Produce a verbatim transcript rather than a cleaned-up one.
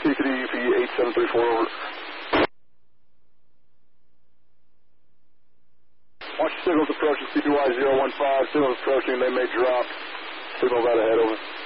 C T D U P eight seven three four, over. Watch your signals approaching, C P Y zero one five, signals approaching, they may drop. Signals out ahead, over.